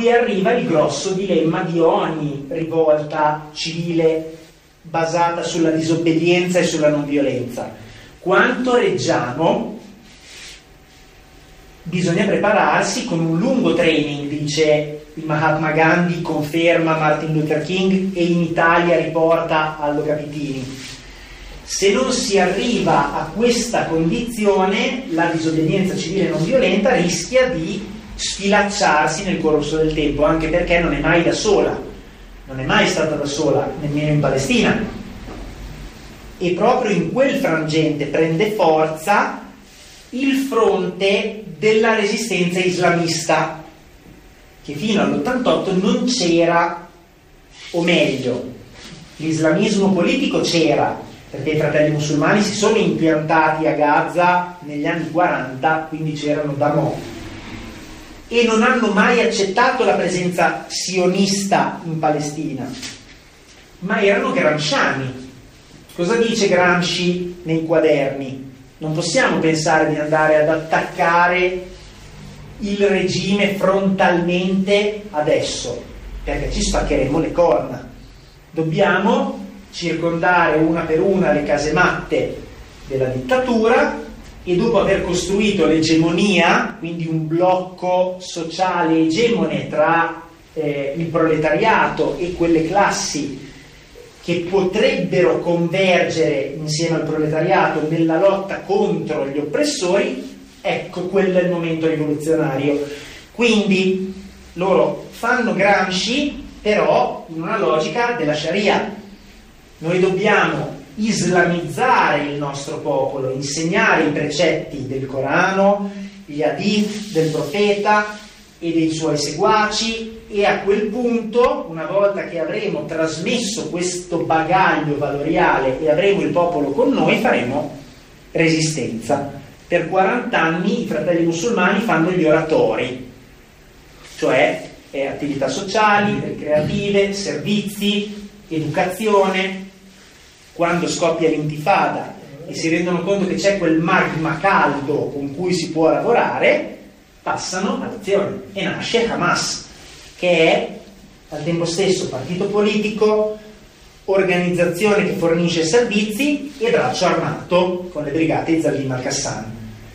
cui arriva il grosso dilemma di ogni rivolta civile basata sulla disobbedienza e sulla non violenza. Quanto reggiamo? Bisogna prepararsi con un lungo training, dice il Mahatma Gandhi, conferma Martin Luther King e in Italia riporta Aldo Capitini. Se non si arriva a questa condizione, la disobbedienza civile non violenta rischia di sfilacciarsi nel corso del tempo, anche perché non è mai da sola, non è mai stata da sola, nemmeno in Palestina. E proprio in quel frangente prende forza il fronte della resistenza islamista, che fino all'88 non c'era, o meglio, l'islamismo politico c'era, perché i fratelli musulmani si sono impiantati a Gaza negli anni 40, quindi c'erano da mo', e non hanno mai accettato la presenza sionista in Palestina, ma erano gramsciani. Cosa dice Gramsci nei quaderni? Non possiamo pensare di andare ad attaccare il regime frontalmente adesso, perché ci spaccheremo le corna. Dobbiamo circondare una per una le casematte della dittatura e dopo aver costruito l'egemonia, quindi un blocco sociale egemone tra il proletariato e quelle classi che potrebbero convergere insieme al proletariato nella lotta contro gli oppressori, ecco, quello è il momento rivoluzionario. Quindi loro fanno Gramsci, però in una logica della Sharia. Noi dobbiamo islamizzare il nostro popolo, insegnare i precetti del Corano, gli hadith del profeta e dei suoi seguaci, e a quel punto, una volta che avremo trasmesso questo bagaglio valoriale e avremo il popolo con noi, faremo resistenza. Per 40 anni i fratelli musulmani fanno gli oratori, cioè attività sociali, ricreative, servizi, educazione. Quando scoppia l'intifada e si rendono conto che c'è quel magma caldo con cui si può lavorare, passano all'azione e nasce Hamas, che è al tempo stesso partito politico, organizzazione che fornisce servizi e braccio armato con le brigate Izzalim al-Qassam.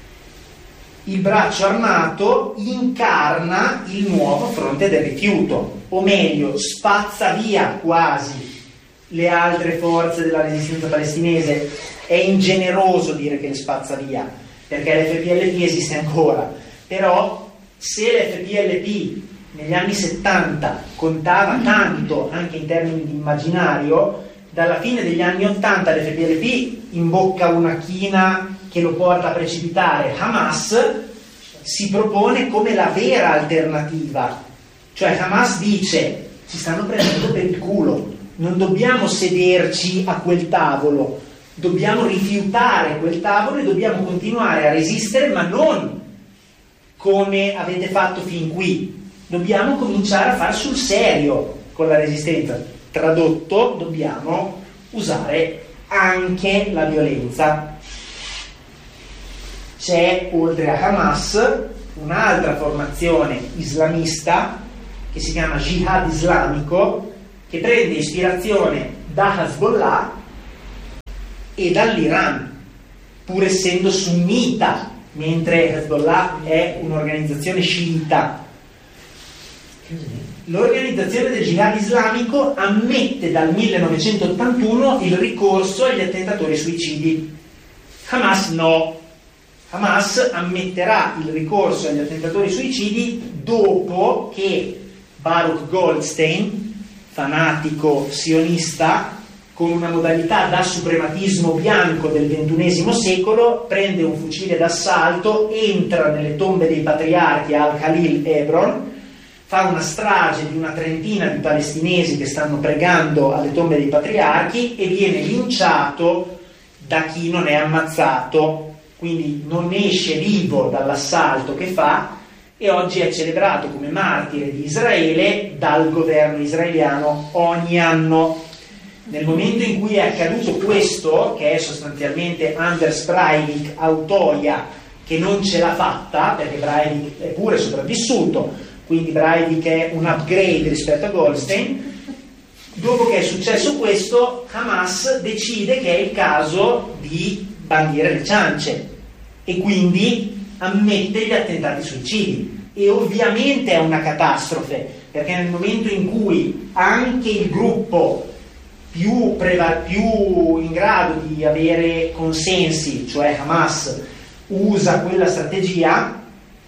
Il braccio armato incarna il nuovo fronte del rifiuto, o meglio, spazza via quasi le altre forze della resistenza palestinese. È ingeneroso dire che le spazza via, perché l'FPLP esiste ancora, però se l'FPLP negli anni 70 contava tanto anche in termini di immaginario, dalla fine degli anni 80 l'FPLP imbocca una china che lo porta a precipitare. Hamas si propone come la vera alternativa, cioè Hamas dice: ci stanno prendendo per il culo, non dobbiamo sederci a quel tavolo, dobbiamo rifiutare quel tavolo e dobbiamo continuare a resistere, ma non come avete fatto fin qui. Dobbiamo cominciare a far sul serio con la resistenza. Tradotto, dobbiamo usare anche la violenza. C'è, oltre a Hamas, un'altra formazione islamista che si chiama Jihad Islamico, che prende ispirazione da Hezbollah e dall'Iran, pur essendo sunnita, mentre Hezbollah è un'organizzazione sciita. L'organizzazione del Jihad Islamico ammette dal 1981 il ricorso agli attentatori suicidi. Hamas no. Hamas ammetterà il ricorso agli attentatori suicidi dopo che Baruch Goldstein, fanatico sionista, con una modalità da suprematismo bianco del XXI secolo, prende un fucile d'assalto, entra nelle tombe dei patriarchi a Al-Khalil Hebron, fa una strage di una trentina di palestinesi che stanno pregando alle tombe dei patriarchi e viene linciato da chi non è ammazzato, quindi non esce vivo dall'assalto che fa, e oggi è celebrato come martire di Israele dal governo israeliano ogni anno. Nel momento in cui è accaduto questo, che è sostanzialmente Anders Breivik, Autoia, che non ce l'ha fatta, perché Breivik è pure sopravvissuto, quindi Breivik è un upgrade rispetto a Goldstein. Dopo che è successo questo, Hamas decide che è il caso di bandire le ciance e quindi ammette gli attentati suicidi. E ovviamente è una catastrofe, perché nel momento in cui anche il gruppo più in grado di avere consensi, cioè Hamas, usa quella strategia,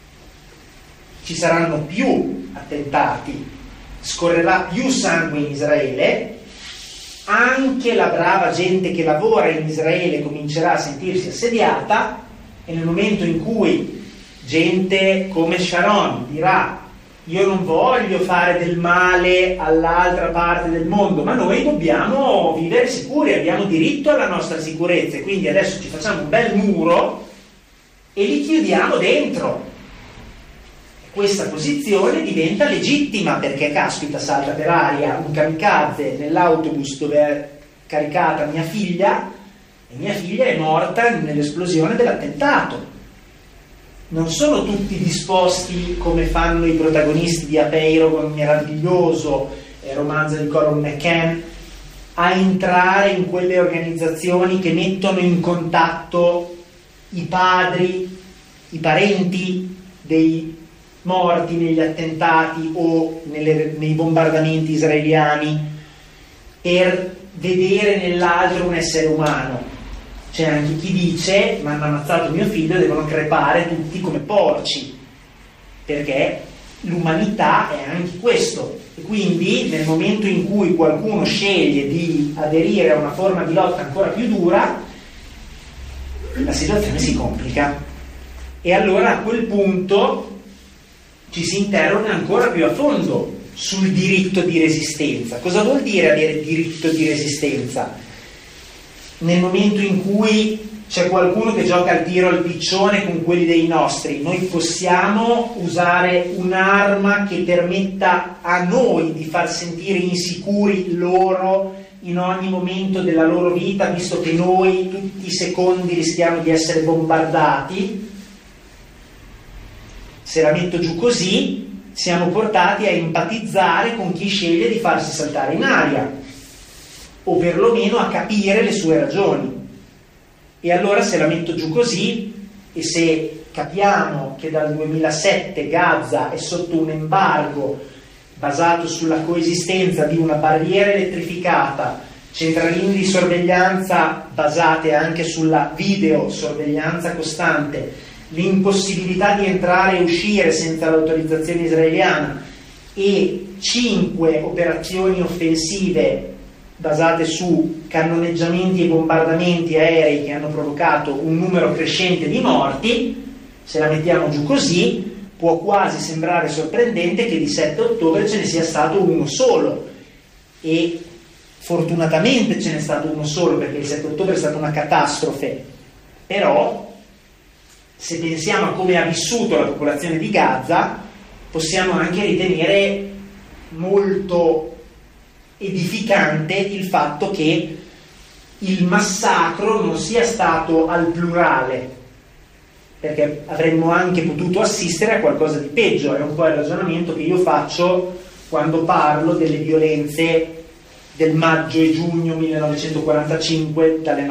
ci saranno più attentati, scorrerà più sangue in Israele, anche la brava gente che lavora in Israele comincerà a sentirsi assediata, e nel momento in cui gente come Sharon dirà: io non voglio fare del male all'altra parte del mondo, ma noi dobbiamo vivere sicuri, abbiamo diritto alla nostra sicurezza, e quindi adesso ci facciamo un bel muro e li chiudiamo dentro. Questa posizione diventa legittima, perché caspita, salta per aria un kamikaze nell'autobus dove è caricata mia figlia, e mia figlia è morta nell'esplosione dell'attentato. Non sono tutti disposti, come fanno i protagonisti di Apeiro con il meraviglioso romanzo di Colin McCann, a entrare in quelle organizzazioni che mettono in contatto i padri, i parenti dei morti negli attentati o nei bombardamenti israeliani, per vedere nell'altro un essere umano. C'è anche chi dice: mi hanno ammazzato mio figlio, devono crepare tutti come porci, perché l'umanità è anche questo. E quindi nel momento in cui qualcuno sceglie di aderire a una forma di lotta ancora più dura, la situazione si complica, e allora a quel punto ci si interroga ancora più a fondo sul diritto di resistenza. Cosa vuol dire avere diritto di resistenza? Nel momento in cui c'è qualcuno che gioca al tiro al piccione con quelli dei nostri, noi possiamo usare un'arma che permetta a noi di far sentire insicuri loro in ogni momento della loro vita, visto che noi tutti i secondi rischiamo di essere bombardati? Se la metto giù così, siamo portati a empatizzare con chi sceglie di farsi saltare in aria, o perlomeno a capire le sue ragioni. E allora, se la metto giù così, e se capiamo che dal 2007 Gaza è sotto un embargo basato sulla coesistenza di una barriera elettrificata, centraline di sorveglianza basate anche sulla videosorveglianza costante, l'impossibilità di entrare e uscire senza l'autorizzazione israeliana, e 5 operazioni offensive basate su cannoneggiamenti e bombardamenti aerei che hanno provocato un numero crescente di morti, se la mettiamo giù così, può quasi sembrare sorprendente che di 7 ottobre ce ne sia stato uno solo, e fortunatamente ce n'è stato uno solo, perché il 7 ottobre è stata una catastrofe. Però se pensiamo a come ha vissuto la popolazione di Gaza, possiamo anche ritenere molto edificante il fatto che il massacro non sia stato al plurale, perché avremmo anche potuto assistere a qualcosa di peggio. È un po' il ragionamento che io faccio quando parlo delle violenze del maggio e giugno 1945 dalle